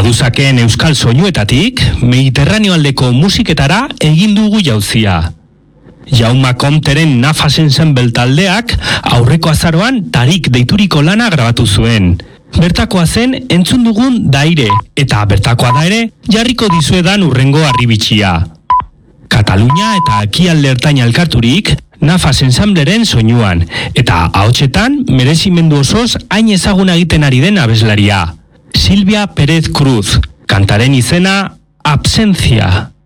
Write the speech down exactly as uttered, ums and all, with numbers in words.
Oruzaken euskal soinuetatik, Mediterraneo aldeko musiketara egin dugu jauzia. Jaume Comteren Nafasen Ensemble taldeak aurreko azaroan Tarik deituriko lana grabatu zuen. Bertakoa zen entzun dugun Daire, eta bertakoa da ere jarriko dizuedan urrengo arribitxia. Katalunia eta Ekialde Ertaina elkarturik, Nafas Ensembleren soinuan, eta ahotsetan merezimendu osoz hain ezaguna egiten ari den abeslaria. Silvia Pérez Cruz, kantaren izena Absentzia.